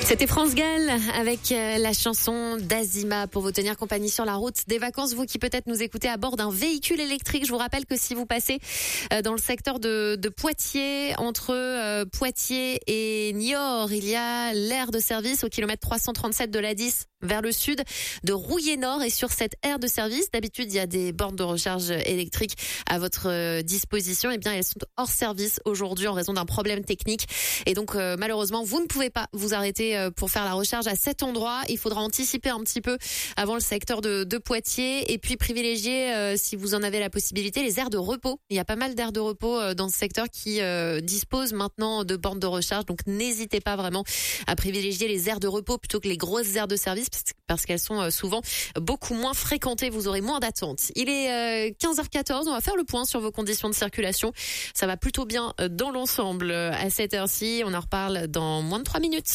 C'était France Gall avec la chanson d'Azima pour vous tenir compagnie sur la route des vacances. Vous qui peut-être nous écoutez à bord d'un véhicule électrique, je vous rappelle que si vous passez dans le secteur de Poitiers, entre Poitiers et Niort, il y a l'aire de service au kilomètre 337 de l'A10 vers le sud de Rouillé-Nord. Et sur cette aire de service, d'habitude, il y a des bornes de recharge électrique à votre disposition. Eh bien, elles sont hors service aujourd'hui en raison d'un problème technique. Et donc, malheureusement, vous ne pouvez pas vous arrêter pour faire la recharge à cet endroit. Il faudra anticiper un petit peu avant le secteur de Poitiers et puis privilégier, si vous en avez la possibilité, les aires de repos. Il y a pas mal d'aires de repos dans ce secteur qui disposent maintenant de bornes de recharge. Donc, n'hésitez pas vraiment à privilégier les aires de repos plutôt que les grosses aires de service parce qu'elles sont souvent beaucoup moins fréquentées. Vous aurez moins d'attente. Il est 15h14. On va faire le point sur vos conditions de circulation. Ça va plutôt bien dans l'ensemble à cette heure-ci. On en reparle dans moins de 3 minutes.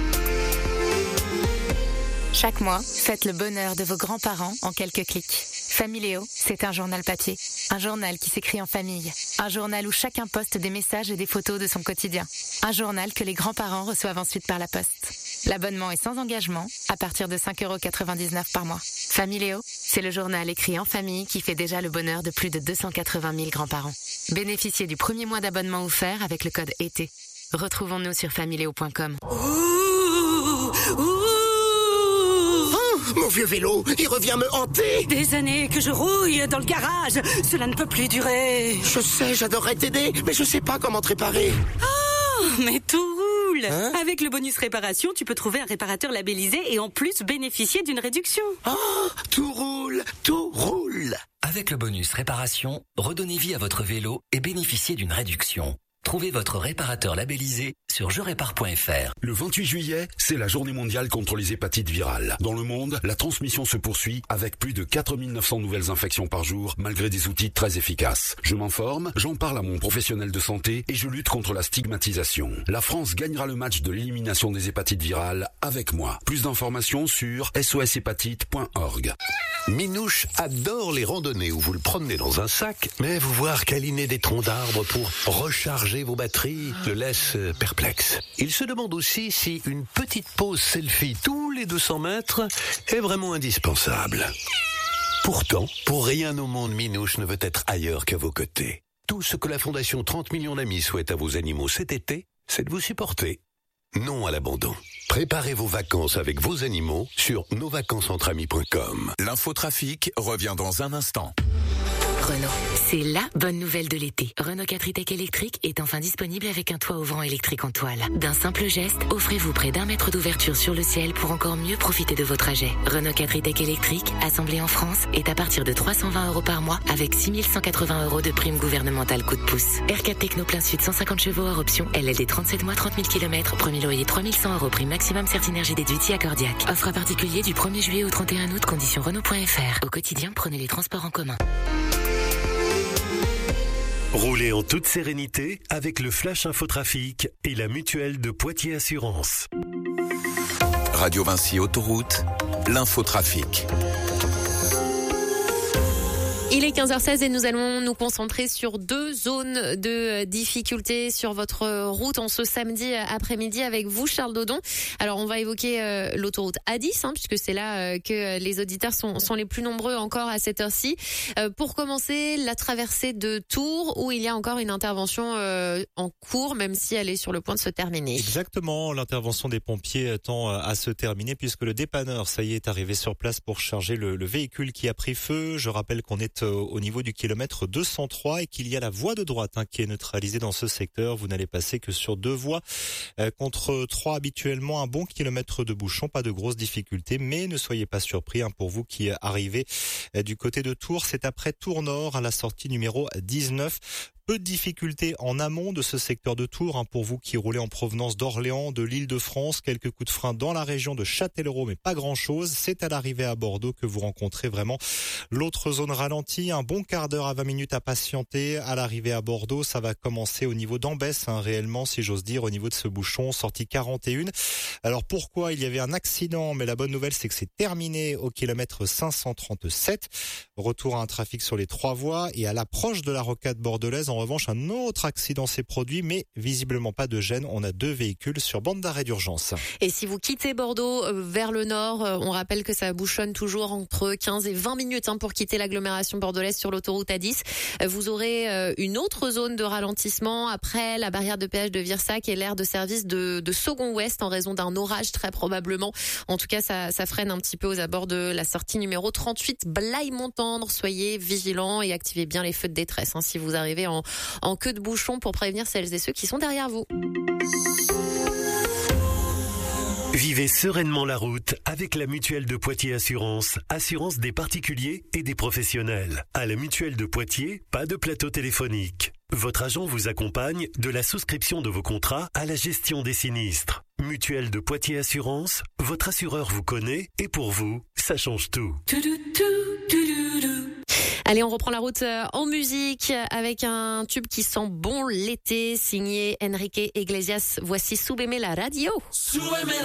Chaque mois, faites le bonheur de vos grands-parents en quelques clics. Familéo, c'est un journal papier. Un journal qui s'écrit en famille. Un journal où chacun poste des messages et des photos de son quotidien. Un journal que les grands-parents reçoivent ensuite par la poste. L'abonnement est sans engagement, à partir de 5,99 € par mois. Familéo, c'est le journal écrit en famille qui fait déjà le bonheur de plus de 280 000 grands-parents. Bénéficiez du premier mois d'abonnement offert avec le code ET. Retrouvons-nous sur familéo.com. Mon vieux vélo, il revient me hanter. Des années que je rouille dans le garage. Cela ne peut plus durer. Je sais, j'adorerais t'aider, mais je sais pas comment te réparer. Oh, mais tout roule. Hein? Avec le bonus réparation, tu peux trouver un réparateur labellisé et en plus bénéficier d'une réduction. Oh, tout roule, tout roule. Avec le bonus réparation, redonnez vie à votre vélo et bénéficiez d'une réduction. Trouvez votre réparateur labellisé sur jerépare.fr. Le 28 juillet, c'est la journée mondiale contre les hépatites virales. Dans le monde, la transmission se poursuit avec plus de 4900 nouvelles infections par jour, malgré des outils très efficaces. Je m'informe, j'en parle à mon professionnel de santé et je lutte contre la stigmatisation. La France gagnera le match de l'élimination des hépatites virales avec moi. Plus d'informations sur soshépatite.org. Minouche adore les randonnées où vous le promenez dans un sac, mais vous voir câliner des troncs d'arbres pour recharger vos batteries le laisse perplexe. Il se demande aussi si une petite pause selfie tous les 200 mètres est vraiment indispensable. Pourtant, pour rien au monde, Minouche ne veut être ailleurs qu'à vos côtés. Tout ce que la Fondation 30 millions d'amis souhaite à vos animaux cet été, c'est de vous supporter. Non à l'abandon. Préparez vos vacances avec vos animaux sur nosvacancesentramis.com. L'infotrafic revient dans un instant. Renault, c'est la bonne nouvelle de l'été. Renault 4 e-Tech électrique est enfin disponible avec un toit ouvrant électrique en toile. D'un simple geste, offrez-vous près d'1 mètre d'ouverture sur le ciel pour encore mieux profiter de vos trajets. Renault 4 e-Tech électrique, assemblé en France, est à partir de 320 € par mois avec 6 180 € de prime gouvernementale coup de pouce. R4 Techno plein sud 150 chevaux hors option, LLD 37 mois 30 000 km, premier loyer 3100 €, prime maximum Certinergie déduit à Cordiac. Offre à particulier du 1er juillet au 31 août, conditions Renault.fr. Au quotidien, prenez les transports en commun. Roulez en toute sérénité avec le Flash Infotrafic et la mutuelle de Poitiers Assurance. Radio Vinci Autoroute, l'infotrafic. Il est 15h16 et nous allons nous concentrer sur 2 zones de difficulté sur votre route en ce samedi après-midi avec vous, Charles Dodon. Alors, on va évoquer l'autoroute A10, puisque c'est là que les auditeurs sont les plus nombreux encore à cette heure-ci. Pour commencer, la traversée de Tours, où il y a encore une intervention en cours, même si elle est sur le point de se terminer. Exactement, l'intervention des pompiers tend à se terminer, puisque le dépanneur, ça y est arrivé sur place pour charger le véhicule qui a pris feu. Je rappelle qu'on est au niveau du kilomètre 203 et qu'il y a la voie de droite qui est neutralisée dans ce secteur. Vous n'allez passer que sur 2 voies contre 3 habituellement. Un bon kilomètre de bouchon, pas de grosses difficultés, mais ne soyez pas surpris pour vous qui arrivez du côté de Tours. C'est après Tours Nord à la sortie numéro 19. Peu de difficultés en amont de ce secteur de Tours pour vous qui roulez en provenance d'Orléans, de l'Île-de-France. Quelques coups de frein dans la région de Châtellerault, mais pas grand-chose. C'est à l'arrivée à Bordeaux que vous rencontrez vraiment l'autre zone ralentie. Un bon quart d'heure à 20 minutes à patienter. À l'arrivée à Bordeaux, ça va commencer au niveau d'Ambès, réellement, si j'ose dire, au niveau de ce bouchon, sortie 41. Alors pourquoi il y avait un accident? Mais la bonne nouvelle, c'est que c'est terminé au kilomètre 537. Retour à un trafic sur les 3 voies et à l'approche de la rocade bordelaise, En revanche, un autre accident s'est produit, mais visiblement pas de gêne. On a 2 véhicules sur bande d'arrêt d'urgence. Et si vous quittez Bordeaux vers le nord, on rappelle que ça bouchonne toujours entre 15 et 20 minutes pour quitter l'agglomération bordelaise sur l'autoroute A10. Vous aurez une autre zone de ralentissement après la barrière de péage de Virsac et l'aire de service de Saugon-Ouest en raison d'un orage très probablement. En tout cas, ça freine un petit peu aux abords de la sortie numéro 38 Blaye-Montendre. Soyez vigilants et activez bien les feux de détresse si vous arrivez en queue de bouchon pour prévenir celles et ceux qui sont derrière vous. Vivez sereinement la route avec la Mutuelle de Poitiers Assurance. Assurance des particuliers et des professionnels. À la Mutuelle de Poitiers, pas de plateau téléphonique. Votre agent vous accompagne de la souscription de vos contrats à la gestion des sinistres. Mutuelle de Poitiers Assurance, votre assureur vous connaît et pour vous, ça change tout. Allez, on reprend la route en musique avec un tube qui sent bon l'été, signé Enrique Iglesias. Voici Súbeme la radio. Súbeme